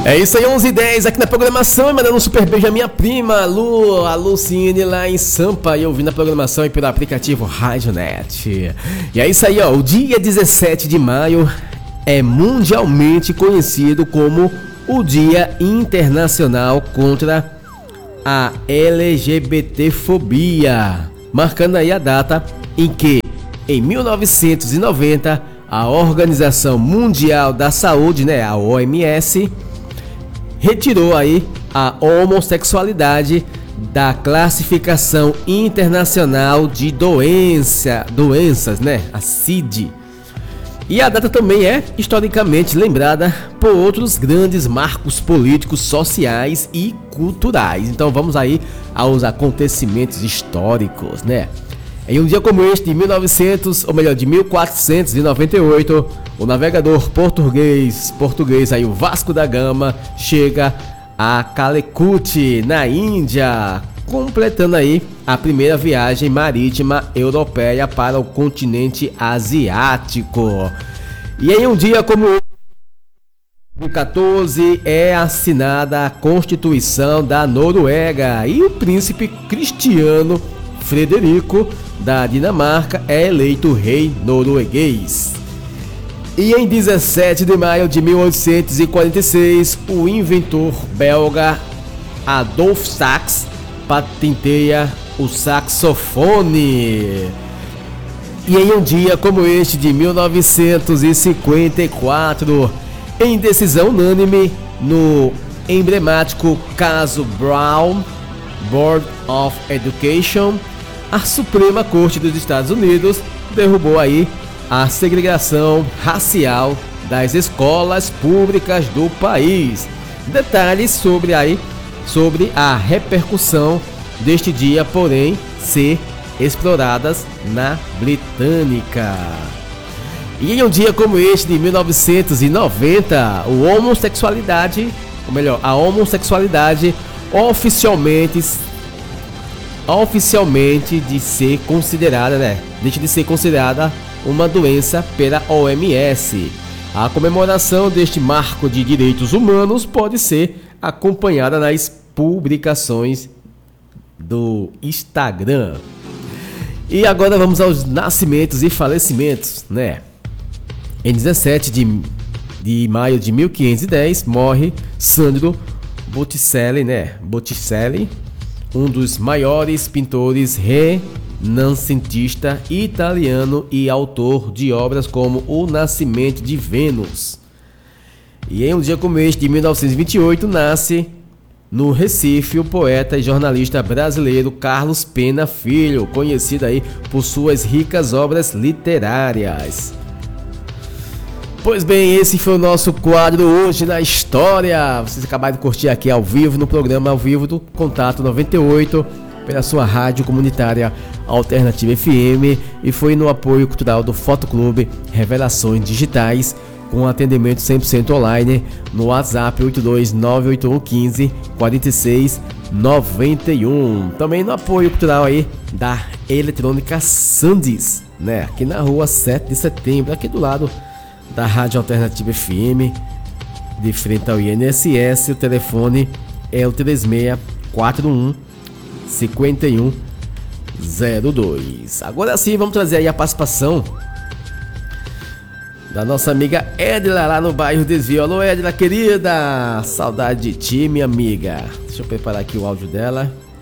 É isso aí, 11h10 aqui na programação, e mandando um super beijo à minha prima, a Luciene, lá em Sampa, e ouvindo a programação aí pelo aplicativo Radionet. E é isso aí, ó, o dia 17 de maio é mundialmente conhecido como o Dia Internacional contra a LGBTfobia, marcando aí a data em que, em 1990, a Organização Mundial da Saúde, né, a OMS, retirou aí a homossexualidade da classificação internacional de doenças, né, a CID. E a data também é historicamente lembrada por outros grandes marcos políticos, sociais e culturais. Então vamos aí aos acontecimentos históricos, né? Em um dia como este, de 1498, o navegador português aí, o Vasco da Gama, chega a Calicut, na Índia, completando aí a primeira viagem marítima europeia para o continente asiático. E em um dia como hoje, em 2014, é assinada a Constituição da Noruega e o príncipe Cristiano Frederico da Dinamarca é eleito rei norueguês. E em 17 de maio de 1846, o inventor belga Adolphe Sax patenteia o saxofone. E em um dia como este de 1954, em decisão unânime no emblemático caso Brown Board of Education, a Suprema Corte dos Estados Unidos derrubou aí a segregação racial das escolas públicas do país. Detalhes sobre a repercussão deste dia, porém, ser exploradas na Britânica. E em um dia como este de 1990, a homossexualidade oficialmente de ser considerada, deixa de ser considerada uma doença pela OMS. A comemoração deste marco de direitos humanos pode ser acompanhada nas publicações do Instagram. E agora vamos aos nascimentos e falecimentos, né? Em 17 de maio de 1510 morre Sandro Botticelli, Botticelli, um dos maiores pintores renascentista italiano e autor de obras como O Nascimento de Vênus. E em um dia como este, de 1928, nasce no Recife o poeta e jornalista brasileiro Carlos Pena Filho, conhecido aí por suas ricas obras literárias. Pois bem, esse foi o nosso quadro Hoje na História. Vocês acabaram de curtir aqui ao vivo, no programa ao vivo do Contato 98, pela sua rádio comunitária Alternativa FM, e foi no apoio cultural do Fotoclube Revelações Digitais, com atendimento 100% online no WhatsApp 82981154691. Também no apoio cultural aí da Eletrônica Sandys, aqui na rua 7 de setembro, aqui do lado da Rádio Alternativa FM, de frente ao INSS. O telefone é o 3641-5102. Agora sim, vamos trazer aí a participação da nossa amiga Edila, lá no bairro Desvio. Alô, Edila, querida, saudade de ti, minha amiga. Deixa eu preparar aqui o áudio dela.